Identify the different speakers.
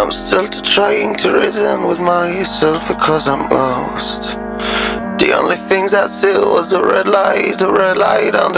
Speaker 1: I'm still trying to reason with myself because I'm lost. The only things I see was the red light on the